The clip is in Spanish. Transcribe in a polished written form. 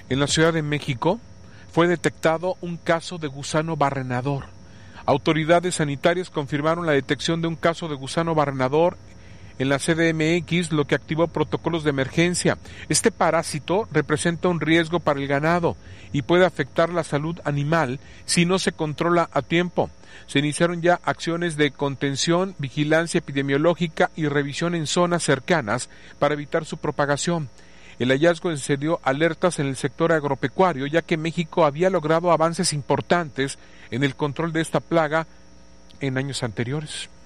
En la Ciudad de México fue detectado un caso de gusano barrenador. Autoridades sanitarias confirmaron la detección de un caso de gusano barrenador en la CDMX, lo que activó protocolos de emergencia. Este parásito representa un riesgo para el ganado y puede afectar la salud animal si no se controla a tiempo. Se iniciaron ya acciones de contención, vigilancia epidemiológica y revisión en zonas cercanas para evitar su propagación. El hallazgo encendió alertas en el sector agropecuario, ya que México había logrado avances importantes en el control de esta plaga en años anteriores.